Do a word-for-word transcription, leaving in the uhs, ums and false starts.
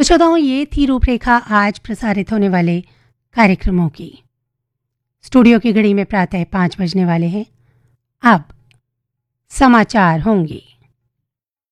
तो श्रोताओं, ये थी रूपरेखा आज प्रसारित होने वाले कार्यक्रमों की। स्टूडियो की घड़ी में प्रातः पाँच बजने वाले हैं। अब समाचार होंगे।